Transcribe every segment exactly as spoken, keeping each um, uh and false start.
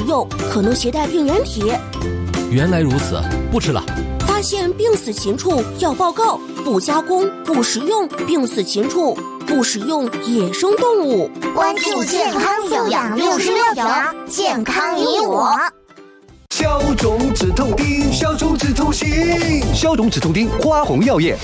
用，可能携带病原体。 原来如此，不吃了。 发现病死禽畜要报告，不加工、不食用病死禽畜，不食用野生动物。 关注健康素养六十六条，健康你我。 消肿止痛丁，消肿止痛行，消肿止痛丁，花红药业。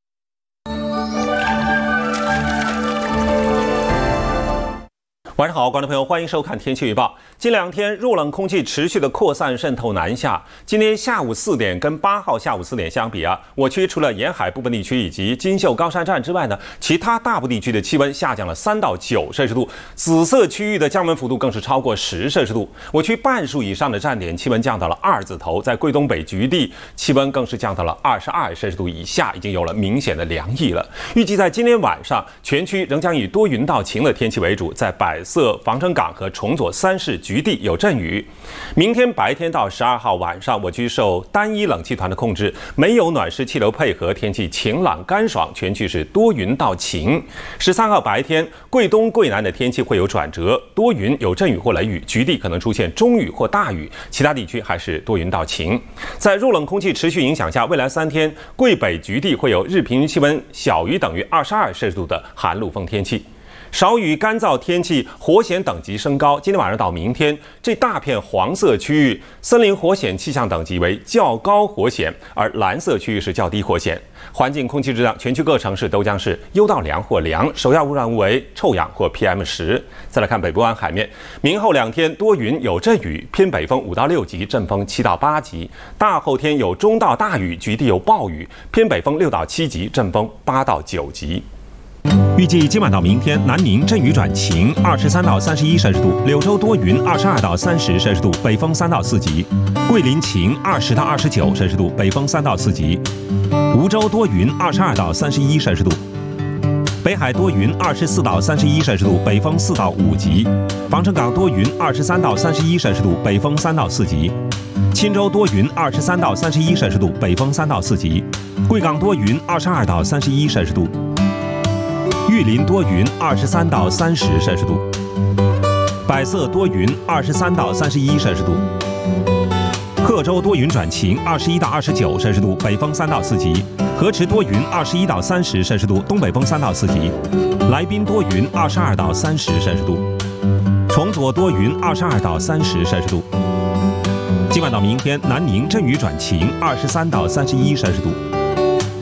晚上好，观众朋友，欢迎收看天气预报。近两天弱冷空气持续的扩散渗透南下，今天下午四点跟八号下午四点相比啊，我区除了沿海部分地区以及金秀高山站之外呢，其他大部地区的气温下降了三到九摄氏度，紫色区域的降温幅度更是超过十摄氏度。我区半数以上的站点气温降到了二字头，在桂东北局地气温更是降到了二十二摄氏度以下，已经有了明显的凉意了。预计在今天晚上，全区仍将以多云到晴的天气为主，在百色、防城港和崇左三市局地有阵雨。明天白天到十二号晚上，我区受单一冷气团的控制，没有暖湿气流配合，天气晴朗干爽，全区是多云到晴。十三号白天，桂东、桂南的天气会有转折，多云有阵雨或雷雨，局地可能出现中雨或大雨，其他地区还是多云到晴。在弱冷空气持续影响下，未来三天，桂北局地会有日平均气温小于等于二十二摄氏度的寒露风天气。少雨干燥天气，火险等级升高。今天晚上到明天，这大片黄色区域森林火险气象等级为较高火险，而蓝色区域是较低火险。环境空气质量，全区各城市都将是优到良或良，首要污染物为臭氧或 P M 十。再来看北部湾海面，明后两天多云有阵雨，偏北风五到六级，阵风七到八级。大后天有中到大雨，局地有暴雨，偏北风六到七级，阵风八到九级。预计今晚到明天，南宁阵雨转晴，二十三到三十一摄氏度；柳州多云，二十二到三十摄氏度，北风三到四级；桂林晴，二十到二十九摄氏度，北风三到四级；梧州多云，二十二到三十一摄氏度；北海多云，二十四到三十一摄氏度，北风四到五级；防城港多云，二十三到三十一摄氏度，北风三到四级；钦州多云，二十三到三十一摄氏度，北风三到四级；贵港多云，二十二到三十一摄氏度。玉林多云，二十三到三十摄氏度；百色多云，二十三到三十一摄氏度；贺州多云转晴，二十一到二十九摄氏度，北风三到四级；河池多云，二十一到三十摄氏度，东北风三到四级；来宾多云，二十二到三十摄氏度；崇左多云，二十二到三十摄氏度。今晚到明天，南宁阵雨转晴，二十三到三十一摄氏度。